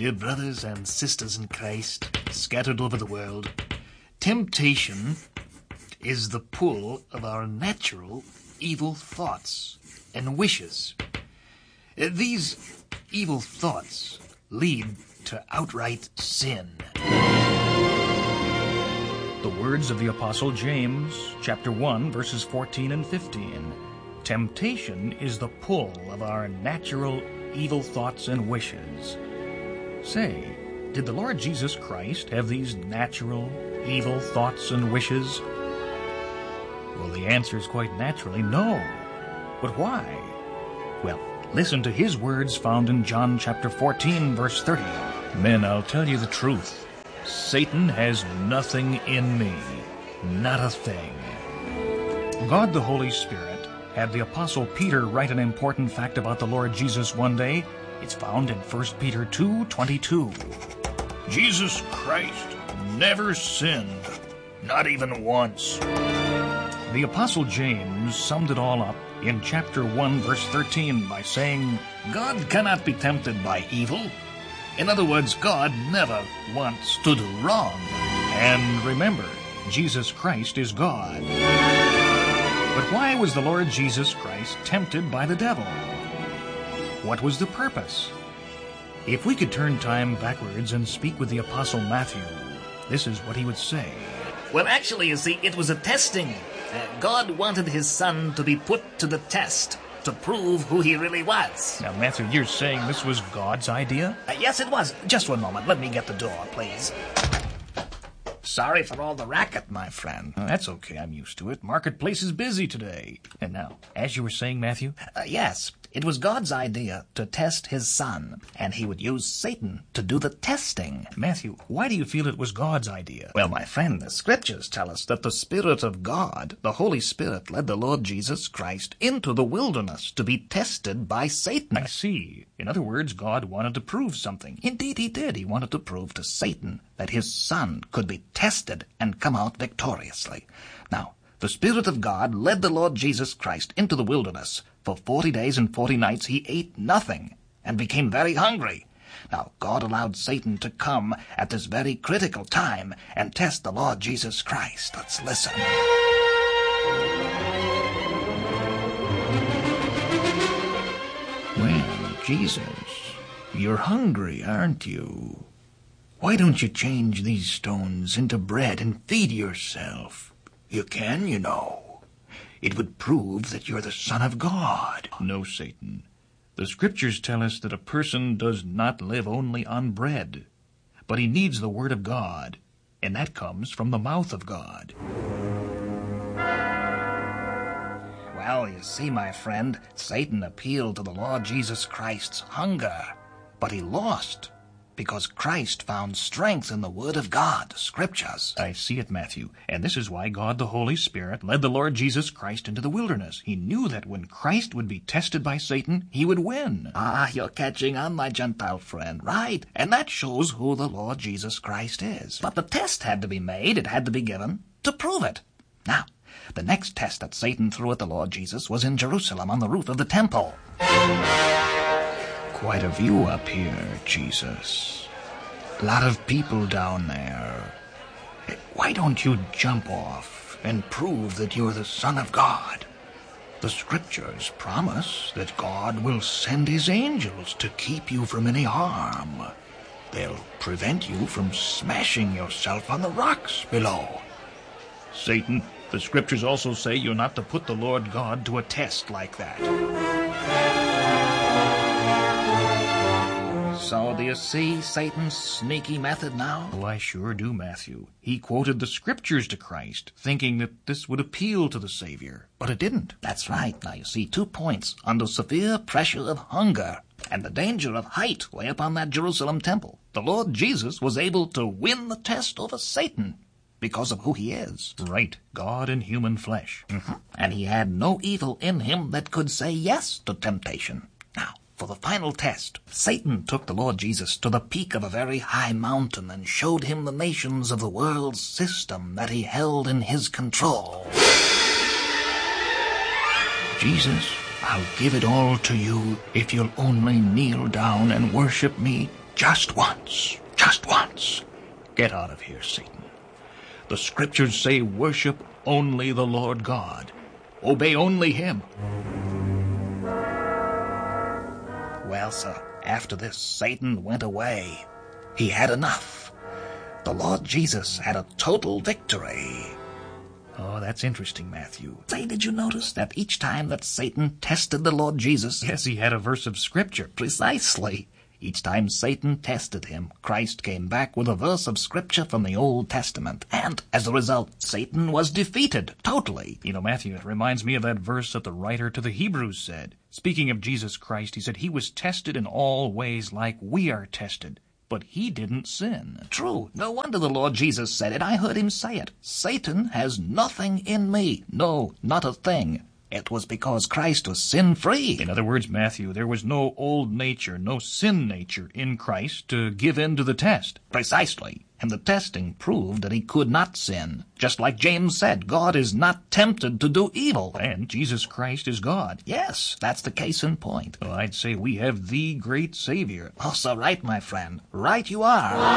Dear brothers and sisters in Christ, scattered over the world, temptation is the pull of our natural evil thoughts and wishes. These evil thoughts lead to outright sin. The words of the Apostle James, chapter 1, verses 14 and 15. Temptation is the pull of our natural evil thoughts and wishes. Say, did the Lord Jesus Christ have these natural evil thoughts and wishes? Well, the answer is quite naturally no. But why? Well, listen to his words found in John chapter 14, verse 30. Men, I'll tell you the truth. Satan has nothing in me, not a thing. God the Holy Spirit had the Apostle Peter write an important fact about the Lord Jesus one day. It's found in 1 Peter 2:22. Jesus Christ never sinned, not even once. The Apostle James summed it all up in chapter 1, verse 13 by saying, God cannot be tempted by evil. In other words, God never wants to do wrong. And remember, Jesus Christ is God. But why was the Lord Jesus Christ tempted by the devil? What was the purpose? If we could turn time backwards and speak with the Apostle Matthew, this is what he would say. Well, actually, you see, it was a testing. God wanted his son to be put to the test to prove who he really was. Now, Matthew, you're saying this was God's idea? Yes, it was. Just one moment. Let me get the door, please. Sorry for all the racket, my friend. That's okay. I'm used to it. Marketplace is busy today. And now, as you were saying, Matthew? Yes, it was God's idea to test his son, and he would use Satan to do the testing. Matthew, why do you feel it was God's idea? Well, my friend, the scriptures tell us that the Spirit of God, the Holy Spirit, led the Lord Jesus Christ into the wilderness to be tested by Satan. I see. In other words, God wanted to prove something. Indeed he did. He wanted to prove to Satan that his son could be tested and come out victoriously. Now, the Spirit of God led the Lord Jesus Christ into the wilderness. For 40 days and 40 nights he ate nothing and became very hungry. Now, God allowed Satan to come at this very critical time and test the Lord Jesus Christ. Let's listen. Well, Jesus, you're hungry, aren't you? Why don't you change these stones into bread and feed yourself? You can, you know. It would prove that you're the Son of God. No, Satan. The Scriptures tell us that a person does not live only on bread, but he needs the Word of God, and that comes from the mouth of God. Well, you see, my friend, Satan appealed to the Lord Jesus Christ's hunger, but he lost, because Christ found strength in the Word of God, the Scriptures. I see it, Matthew, and this is why God the Holy Spirit led the Lord Jesus Christ into the wilderness. He knew that when Christ would be tested by Satan, he would win. Ah, you're catching on, my Gentile friend. Right, and that shows who the Lord Jesus Christ is. But the test had to be made, it had to be given, to prove it. Now, the next test that Satan threw at the Lord Jesus was in Jerusalem on the roof of the temple. Quite a view up here, Jesus. A lot of people down there. Why don't you jump off and prove that you're the Son of God? The Scriptures promise that God will send his angels to keep you from any harm. They'll prevent you from smashing yourself on the rocks below. Satan, the Scriptures also say you're not to put the Lord God to a test like that. So, do you see Satan's sneaky method now? Oh, I sure do, Matthew. He quoted the Scriptures to Christ, thinking that this would appeal to the Savior, but it didn't. That's right. Now, you see, 2 points. Under severe pressure of hunger and the danger of height way up on that Jerusalem temple, the Lord Jesus was able to win the test over Satan because of who he is. Right, God in human flesh. And he had no evil in him that could say yes to temptation. Now, for the final test, Satan took the Lord Jesus to the peak of a very high mountain and showed him the nations of the world's system that he held in his control. Jesus, I'll give it all to you if you'll only kneel down and worship me Just once. Just once. Get out of here, Satan. The scriptures say worship only the Lord God. Obey only him. Well, sir, after this, Satan went away. He had enough. The Lord Jesus had a total victory. Oh, that's interesting, Matthew. Say, did you notice that each time that Satan tested the Lord Jesus... Yes, he had a verse of Scripture. Precisely. Each time Satan tested him, Christ came back with a verse of Scripture from the Old Testament. And, as a result, Satan was defeated, totally. You know, Matthew, it reminds me of that verse that the writer to the Hebrews said. Speaking of Jesus Christ, he said he was tested in all ways like we are tested, but he didn't sin. True. No wonder the Lord Jesus said it. I heard him say it. Satan has nothing in me. No, not a thing. It was because Christ was sin-free. In other words, Matthew, there was no old nature, no sin nature in Christ to give in to the test. Precisely. And the testing proved that he could not sin. Just like James said, God is not tempted to do evil. And Jesus Christ is God. Yes, that's the case in point. Well, I'd say we have the great Savior. Oh, so right, my friend. Right you are.